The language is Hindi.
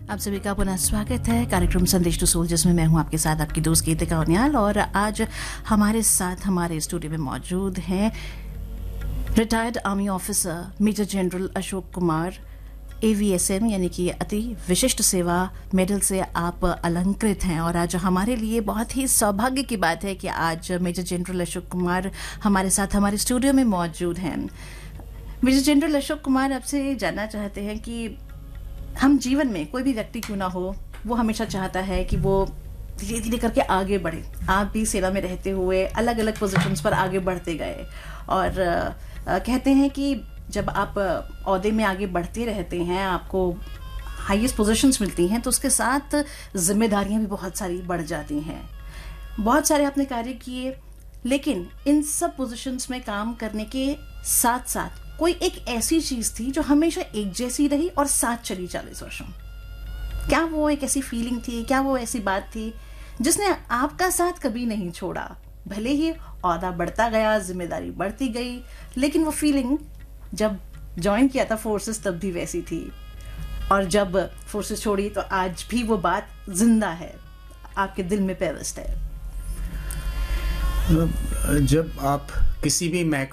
आप सभी का पुनः स्वागत है कार्यक्रम संदेश टू सोल, जिसमें मैं हूं आपके साथ आपकी दोस्त गीतिका उनियाल। और आज हमारे साथ हमारे स्टूडियो में मौजूद हैं retired army officer major general Ashok Kumar, AVSM यानी कि अति विशिष्ट सेवा मेडल से आप अलंकृत हैं। और आज हमारे लिए बहुत ही सौभाग्य की बात है कि आज मेजर जनरल अशोक कुमार हमारे साथ हमारे स्टूडियो में मौजूद हैं। मेजर जनरल अशोक कुमार, आपसे जानना चाहते हैं कि हम जीवन में कोई भी व्यक्ति क्यों ना हो, वो हमेशा चाहता है कि वो धीरे धीरे करके आगे बढ़े। आप भी सेना में रहते हुए अलग अलग पोजीशंस पर आगे बढ़ते गए और कहते हैं कि जब आप ओहदे में आगे बढ़ते रहते हैं, आपको हाईएस्ट पोजीशंस मिलती हैं, तो उसके साथ जिम्मेदारियां भी बहुत सारी बढ़ जाती हैं। बहुत सारे आपने कार्य किए, लेकिन इन सब पोजीशंस में काम करने के साथ साथ कोई एक ऐसी चीज थी जो हमेशा एक जैसी रही और साथ चली 40 वर्षों। क्या वो एक ऐसी फीलिंग थी, क्या वो ऐसी बात थी जिसने आपका साथ कभी नहीं छोड़ा? भले ही ओहदा बढ़ता गया, जिम्मेदारी बढ़ती गई, लेकिन वो फीलिंग जब ज्वाइन किया था फोर्सेस तब भी वैसी थी, और जब फोर्सेस छोड़ी तो आज भी वो बात जिंदा है, आपके दिल में पेवस्त है। जब आप किसी भी